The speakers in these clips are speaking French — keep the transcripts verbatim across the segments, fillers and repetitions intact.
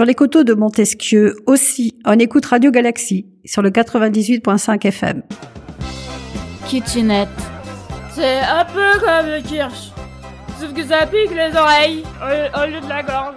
sur les coteaux de Montesquieu. Aussi, on écoute Radio Galaxie sur le quatre-vingt-dix-huit virgule cinq F M. Kitchenette. C'est un peu comme le kirsch, sauf que ça pique les oreilles au, au lieu de la gorge.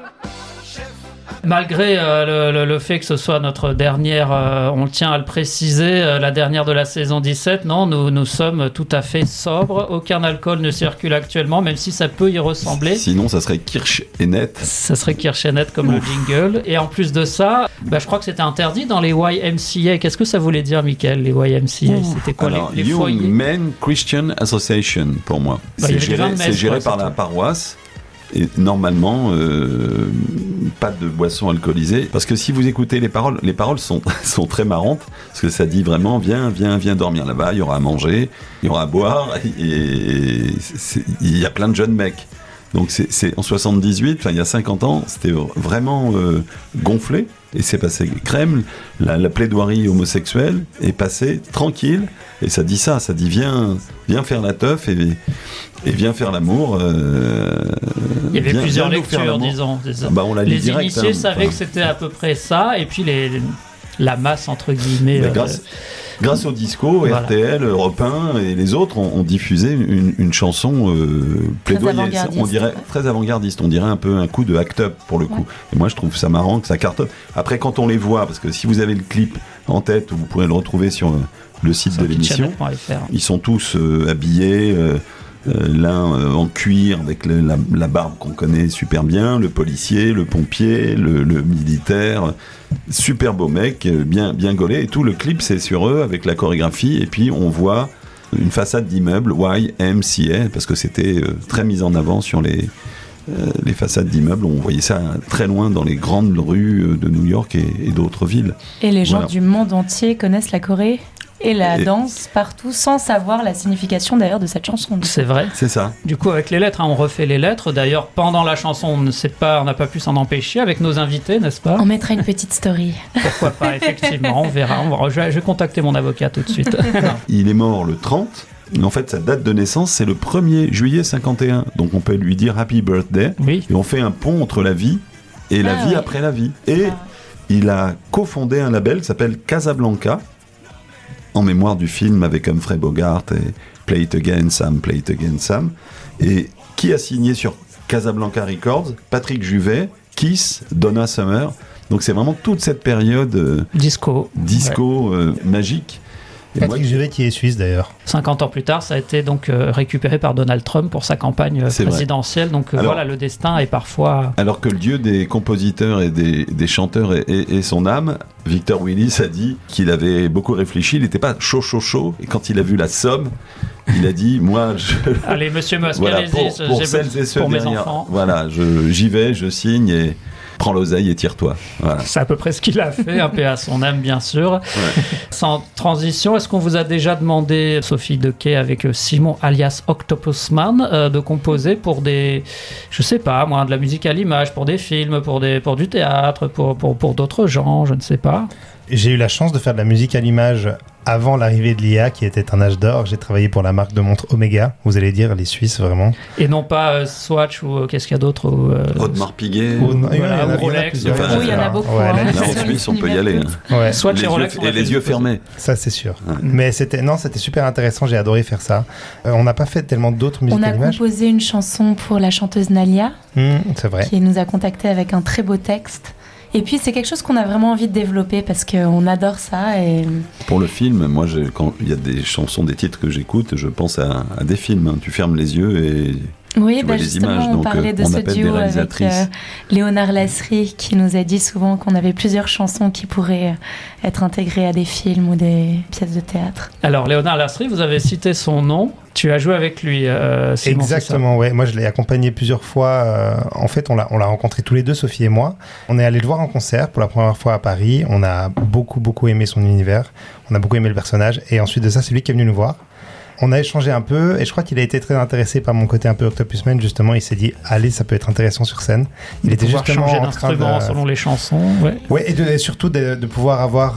Malgré euh, le, le, le fait que ce soit notre dernière, euh, on tient à le préciser, euh, la dernière de la saison dix-sept, non, nous, nous sommes tout à fait sobres. Aucun alcool ne circule actuellement, même si ça peut y ressembler. Sinon, ça serait Kirsch et net. Ça serait Kirsch et net comme Ouf. Le jingle. Et en plus de ça, bah, je crois que c'était interdit dans les Y M C A. Qu'est-ce que ça voulait dire, Mickaël, les Y M C A? Ouf. C'était quoi? Alors, les, les Young foyers Men Christian Association, pour moi. Bah, c'est géré, messes, c'est géré quoi, par c'est la tout. paroisse. Et normalement, euh, pas de boissons alcoolisées. Parce que si vous écoutez les paroles, les paroles sont, sont très marrantes. Parce que ça dit vraiment, viens, viens, viens dormir là-bas, il y aura à manger, il y aura à boire. Et il y a plein de jeunes mecs. Donc c'est, c'est en soixante-dix-huit, enfin il y a cinquante ans, c'était vraiment euh, gonflé. Et c'est passé crème. La, la plaidoirie homosexuelle est passée tranquille. Et ça dit ça, ça dit viens, viens faire la teuf et, et viens faire l'amour. Euh, Il y avait viens, plusieurs viens lectures, disons. Ah bah on l'a les direct, initiés hein, savaient enfin. que c'était à peu près ça. Et puis les, la masse, entre guillemets. Mais euh, grâce, grâce au disco, voilà. R T L, Europe un et les autres ont, ont diffusé une, une chanson euh, plaidoyer. On dirait très avant-gardiste. On dirait un peu un coup de act up pour le coup. Ouais. Et moi je trouve ça marrant que ça cartonne. Après quand on les voit, parce que si vous avez le clip en tête, vous pourrez le retrouver sur le, le site de l'émission. Ils sont tous euh, habillés. Euh, Euh, l'un euh, en cuir avec le, la, la barbe qu'on connaît super bien, le policier, le pompier, le, le militaire, super beau mec, bien, bien gaulé, et tout le clip c'est sur eux avec la chorégraphie, et puis on voit une façade d'immeuble Y M C A, parce que c'était euh, très mis en avant sur les, euh, les façades d'immeubles, on voyait ça très loin dans les grandes rues de New York et, et d'autres villes. Et les gens voilà. du monde entier connaissent la Corée et la et danse partout sans savoir la signification d'ailleurs de cette chanson. C'est vrai. C'est ça. Du coup, avec les lettres, hein, on refait les lettres. D'ailleurs, pendant la chanson, on ne sait pas, on n'a pas pu s'en empêcher avec nos invités, n'est-ce pas? On mettra une petite story. Pourquoi pas, effectivement, on verra. On va, je, vais, je vais contacter mon avocat tout de suite. Il est mort le trente. Mais en fait, sa date de naissance, c'est le premier juillet cinquante et un. Donc on peut lui dire Happy Birthday. Oui. Et on fait un pont entre la vie et la ah, vie oui. après la vie. Et ah. il a cofondé un label qui s'appelle Casablanca, en mémoire du film avec Humphrey Bogart et Play It Again Sam, Play It Again Sam. Et qui a signé sur Casablanca Records? Patrick Juvet, Kiss, Donna Summer. Donc c'est vraiment toute cette période euh, disco, disco ouais. euh, magique. Et Patrick moi, Juvet qui est suisse d'ailleurs. cinquante ans plus tard, ça a été donc euh, récupéré par Donald Trump pour sa campagne euh, présidentielle. Vrai. Donc euh, alors, voilà, le destin est parfois... Alors que le dieu des compositeurs et des, des chanteurs est, est, est son âme, Victor Willis a dit qu'il avait beaucoup réfléchi, il n'était pas chaud chaud chaud, et quand il a vu la somme, il a dit, moi je... Allez monsieur Musk, voilà, allez-y, pour, pour j'ai celles et ceux pour mes derrière, enfants. Voilà, je, j'y vais, je signe et... Prends l'oseille et tire-toi. Voilà. C'est à peu près ce qu'il a fait, un peu à son âme, bien sûr. Ouais. Sans transition, est-ce qu'on vous a déjà demandé, Sophie Dequet, avec Simon alias Octopusman, euh, de composer pour des, je sais pas, moi, de la musique à l'image, pour des films, pour, des, pour du théâtre, pour, pour, pour d'autres genres, je ne sais pas. J'ai eu la chance de faire de la musique à l'image avant l'arrivée de l'I A, qui était un âge d'or. J'ai travaillé pour la marque de montre Omega, vous allez dire, les Suisses, vraiment. Et non pas euh, Swatch ou euh, qu'est-ce qu'il y a d'autre ou, euh, Audemars Piguet. Ou, ou, voilà, ou Rolex. Oui, il y en a beaucoup. Ouais, hein. là, en Suisse, on peut y aller. Hein. Ouais. Swatch les et Rolex. Yeux, et les yeux fermés. Ça, c'est sûr. Ouais. Mais c'était, non, c'était super intéressant. J'ai adoré faire ça. Euh, on n'a pas fait tellement d'autres musiques à l'image. On a composé une chanson pour la chanteuse Nalia. Mmh, c'est vrai. Qui nous a contactés avec un très beau texte. Et puis c'est quelque chose qu'on a vraiment envie de développer parce qu'on adore ça. Et... Pour le film, moi, j'ai, quand il y a des chansons, des titres que j'écoute, je pense à, à des films. Hein. Tu fermes les yeux et oui, tu bah vois les justement, images. on Donc, parlait de on ce appelle duo des avec euh, Léonard Lasserie qui nous a dit souvent qu'on avait plusieurs chansons qui pourraient être intégrées à des films ou des pièces de théâtre. Alors Léonard Lasserie, vous avez cité son nom. Tu as joué avec lui, euh, Simon. Exactement, ouais. Moi, je l'ai accompagné plusieurs fois. Euh, en fait, on l'a, on l'a rencontré tous les deux, Sophie et moi. On est allé le voir en concert pour la première fois à Paris. On a beaucoup, beaucoup aimé son univers. On a beaucoup aimé le personnage. Et ensuite de ça, c'est lui qui est venu nous voir. On a échangé un peu et je crois qu'il a été très intéressé par mon côté un peu Octopusman. Justement, il s'est dit, allez, ça peut être intéressant sur scène. Il de était pouvoir justement changer en train d'instrument de... selon les chansons. Ouais, ouais et, de, et surtout de, de pouvoir avoir